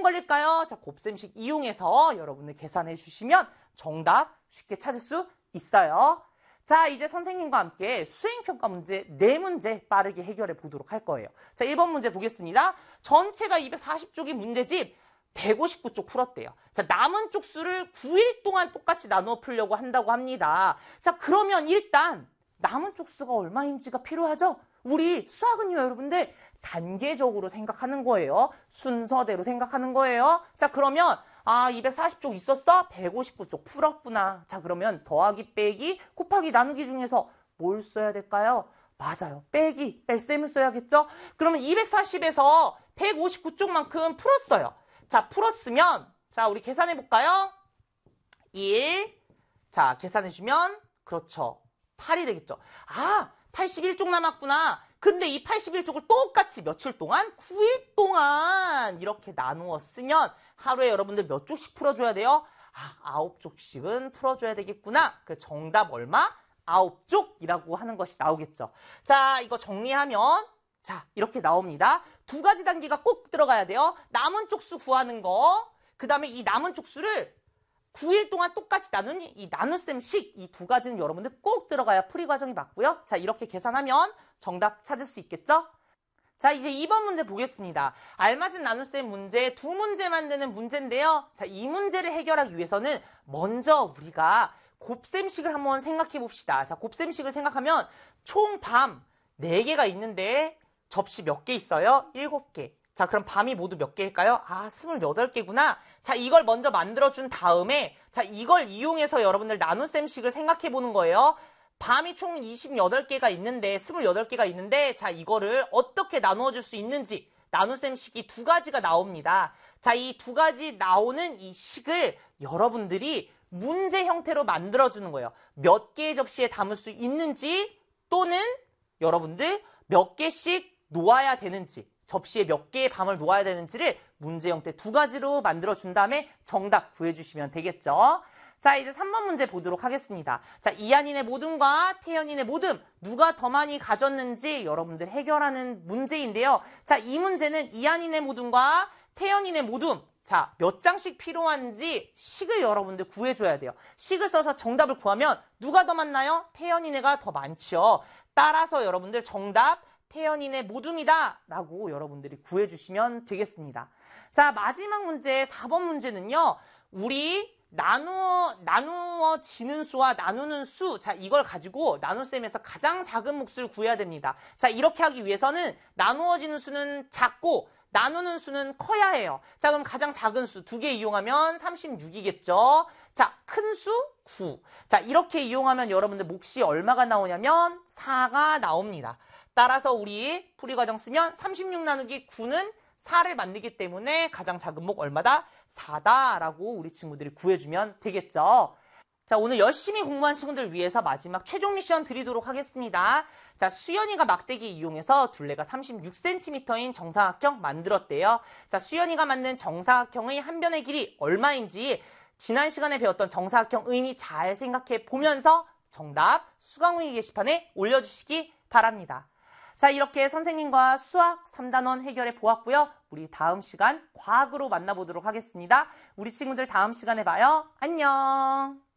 걸릴까요? 자, 곱셈식 이용해서 여러분들 계산해 주시면 정답 쉽게 찾을 수 있어요. 자, 이제 선생님과 함께 수행평가 문제 4문제 빠르게 해결해 보도록 할 거예요. 자, 1번 문제 보겠습니다. 전체가 240쪽이 문제집 159쪽 풀었대요. 자, 남은 쪽수를 9일 동안 똑같이 나누어 풀려고 한다고 합니다. 자, 그러면 일단 남은 쪽수가 얼마인지가 필요하죠? 우리 수학은요, 여러분들 단계적으로 생각하는 거예요. 순서대로 생각하는 거예요. 자, 그러면 240쪽 있었어? 159쪽 풀었구나. 자, 그러면 더하기, 빼기, 곱하기, 나누기 중에서 뭘 써야 될까요? 맞아요. 빼기, 뺄셈을 써야겠죠? 그러면 240에서 159쪽만큼 풀었어요. 자, 풀었으면, 자, 우리 계산해 볼까요? 1. 자, 계산해주면, 그렇죠. 8이 되겠죠. 81쪽 남았구나. 근데 이 81쪽을 똑같이 며칠 동안? 9일 동안 이렇게 나누어 쓰면 하루에 여러분들 몇 쪽씩 풀어줘야 돼요? 9쪽씩은 풀어줘야 되겠구나. 그 정답 얼마? 9쪽이라고 하는 것이 나오겠죠. 자, 이거 정리하면 자, 이렇게 나옵니다. 2가지 단계가 꼭 들어가야 돼요. 남은 쪽수 구하는 거. 그 다음에 이 남은 쪽수를 9일 동안 똑같이 나누는 이 나눗셈식 이 2가지는 여러분들 꼭 들어가야 풀이 과정이 맞고요. 자, 이렇게 계산하면 정답 찾을 수 있겠죠? 자, 이제 2번 문제 보겠습니다. 알맞은 나눗셈 문제 2문제 만드는 문제인데요. 자, 이 문제를 해결하기 위해서는 먼저 우리가 곱셈식을 한번 생각해 봅시다. 자, 곱셈식을 생각하면 총 밤 4개가 있는데 접시 몇 개 있어요? 7개. 자, 그럼 밤이 모두 몇 개일까요? 28개구나. 자, 이걸 먼저 만들어준 다음에 자, 이걸 이용해서 여러분들 나눗셈식을 생각해 보는 거예요. 밤이 총 28개가 있는데 28개가 있는데 자, 이거를 어떻게 나누어 줄 수 있는지 나눗셈식이 2가지가 나옵니다. 자, 이 2가지 나오는 이 식을 여러분들이 문제 형태로 만들어주는 거예요. 몇 개의 접시에 담을 수 있는지 또는 여러분들 몇 개씩 놓아야 되는지 접시에 몇 개의 밤을 놓아야 되는지를 문제 형태 2가지로 만들어준 다음에 정답 구해주시면 되겠죠. 자, 이제 3번 문제 보도록 하겠습니다. 자, 이한인의 모듬과 태연인의 모듬 누가 더 많이 가졌는지 여러분들 해결하는 문제인데요. 자, 이 문제는 이한인의 모듬과 태연인의 모듬 자, 몇 장씩 필요한지 식을 여러분들 구해줘야 돼요. 식을 써서 정답을 구하면 누가 더 많나요? 태연이네가 더 많죠. 따라서 여러분들 정답 태연이네 모둠이다 라고 여러분들이 구해주시면 되겠습니다. 자, 마지막 문제 4번 문제는요. 우리 나누어지는 수와 나누는 수, 자, 이걸 가지고 나눗셈에서 가장 작은 몫을 구해야 됩니다. 자, 이렇게 하기 위해서는 나누어지는 수는 작고 나누는 수는 커야 해요. 자, 그럼 가장 작은 수 2개 이용하면 36이겠죠. 자, 큰 수 9. 자, 이렇게 이용하면 여러분들 몫이 얼마가 나오냐면 4가 나옵니다. 따라서 우리 풀이 과정 쓰면 36 나누기 9는 4를 만들기 때문에 가장 작은 목 얼마다? 4다라고 우리 친구들이 구해주면 되겠죠. 자, 오늘 열심히 공부한 친구들 위해서 마지막 최종 미션 드리도록 하겠습니다. 자, 수연이가 막대기 이용해서 둘레가 36cm인 정사각형 만들었대요. 자, 수연이가 만든 정사각형의 한 변의 길이 얼마인지 지난 시간에 배웠던 정사각형 의미 잘 생각해 보면서 정답 수강후기 게시판에 올려주시기 바랍니다. 자, 이렇게 선생님과 수학 3단원 해결해 보았고요. 우리 다음 시간 과학으로 만나보도록 하겠습니다. 우리 친구들 다음 시간에 봐요. 안녕.